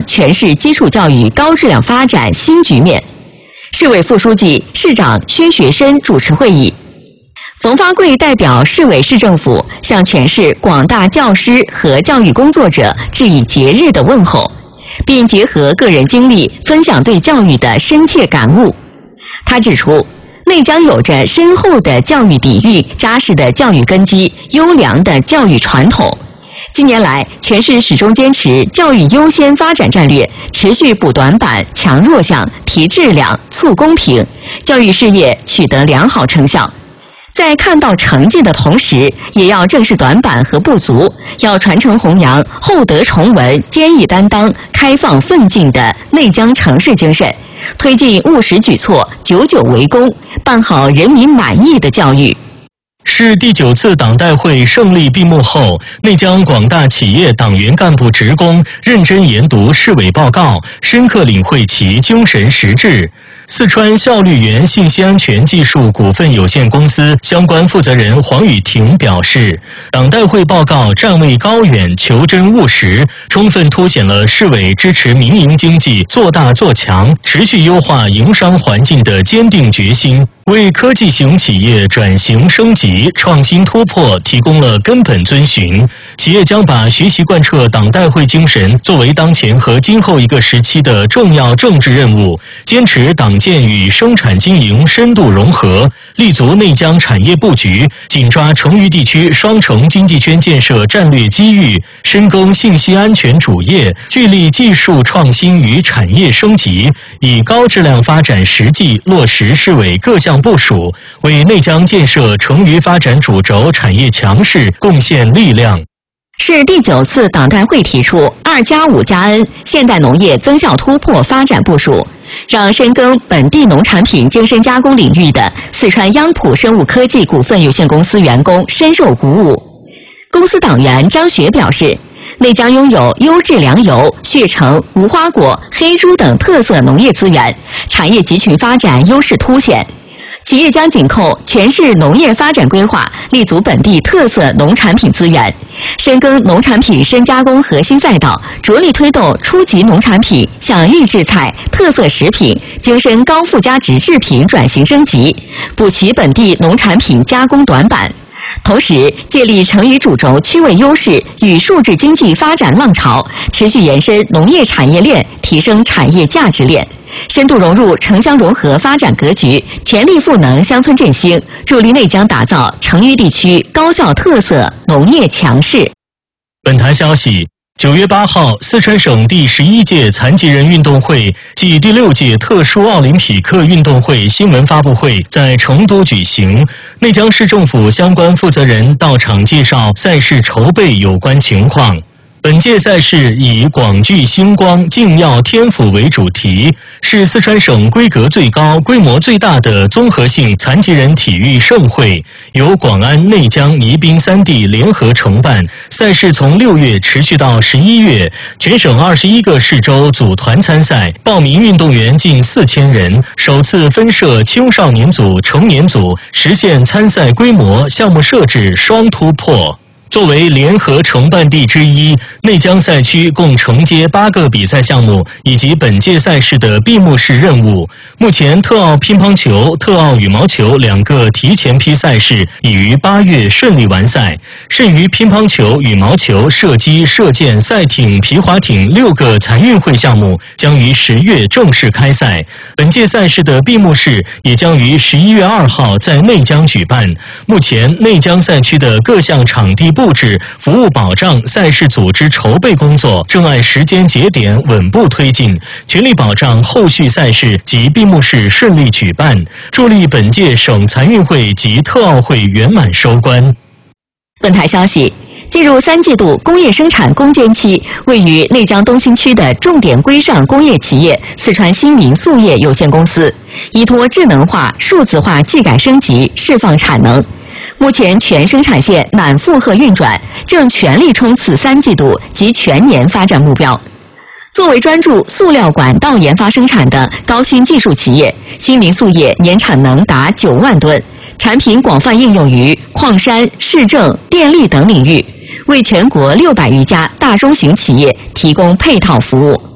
全市基础教育高质量发展新局面。市委副书记、市长薛学深主持会议。冯发贵代表市委市政府向全市广大教师和教育工作者致以节日的问候，并结合个人经历分享对教育的深切感悟。他指出，内江有着深厚的教育底蕴、扎实的教育根基、优良的教育传统。近年来，全市始终坚持教育优先发展战略，持续补短板、强弱项、提质量、促公平，教育事业取得良好成效。在看到成绩的同时，也要正视短板和不足，要传承弘扬厚德崇文、坚毅担当、开放奋进的内江城市精神，推进务实举措、久久为功，办好人民满意的教育。 市第9次党代会胜利闭幕后，内江广大企业党员干部职工认真研读市委报告，深刻领会其精神实质。四川效率源信息安全技术股份有限公司相关负责人黄雨婷表示，党代会报告站位高远、求真务实，充分凸显了市委支持民营经济做大做强、持续优化营商环境的坚定决心，为科技型企业转型升级、创新突破提供了根本遵循。企业将把学习贯彻党代会精神作为当前和今后一个时期的重要政治任务，坚持党建与生产经营深度融合，立足内江产业布局，紧抓成渝地区双城经济圈建设战略机遇，深耕信息安全主业，聚力技术创新与产业升级，以高质量发展实际落实市委各项部署，为内江建设成渝发展主轴产业强势贡献力量。 市第9次党代会提出2+5+N 现代农业增效突破发展部署，让深耕本地农产品精深加工领域的四川央普生物科技股份有限公司员工深受鼓舞。公司党员张雪表示，内江拥有优质粮油、血橙、无花果、黑猪等特色农业资源，产业集群发展优势凸显。企业将紧扣全市农业发展规划，立足本地特色农产品资源，深耕农产品深加工核心赛道，着力推动初级农产品向预制菜、特色食品、精深高附加值制品转型升级，补齐本地农产品加工短板。同时，借力成渝主轴区位优势与数字经济发展浪潮，持续延伸农业产业链，提升产业价值链，深度融入城乡融合发展格局，全力赋能乡村振兴，助力内江打造成渝地区高效特色农业强市。 本台消息，9月8号，四川省第11届残疾人运动会暨第6届特殊奥林匹克运动会新闻发布会在成都举行。内江市政府相关负责人到场介绍赛事筹备有关情况。本届赛事以广聚星光、敬耀天府为主题，是四川省规格最高、规模最大的综合性残疾人体育盛会，由广安、内江、宜宾3地联合承办。赛事从6月持续到11月，全省21个市州组团参赛，报名运动员近4000人，首次分设青少年组、成年组，实现参赛规模、项目设置双突破。作为联合承办地之一，内江赛区共承接8个比赛项目以及本届赛事的闭幕式任务。目前，特奥乒乓球、特奥羽毛球2个提前批赛事已于8月顺利完赛，剩余乒乓球、羽毛球、射击、射箭、赛艇、皮划艇6个残运会项目将于10月正式开赛。本届赛事的闭幕式也将于11月2号在内江举办。目前，内江赛区的各项场地布置、服务保障、赛事组织筹备工作正按时间节点稳步推进，全力保障后续赛事及闭幕式顺利举办，助力本届省残运会及特奥会圆满收官。 本台消息，进入3季度工业生产攻坚期，位于内江东新区的重点规上工业企业四川新民塑业有限公司，依托智能化、数字化技改升级，释放产能。目前全生产线满负荷运转，正全力冲刺3季度及全年发展目标。作为专注塑料管道研发生产的高新技术企业，新民塑业年产能达9万吨，产品广泛应用于矿山、市政、电力等领域，为全国600余家大中型企业提供配套服务。